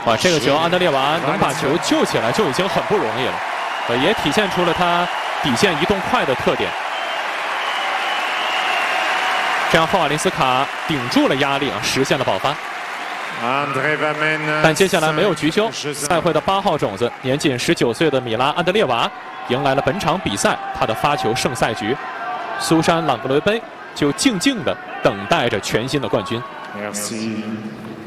哇，这个球安德烈瓦能把球救起来就已经很不容易了，也体现出了他底线移动快的特点。这样霍瓦林斯卡顶住了压力实现了爆发。但接下来没有局休，赛会的8号种子，年仅19岁的米拉安德烈瓦迎来了本场比赛他的发球胜赛局。苏珊朗格雷杯就静静地等待着全新的冠军。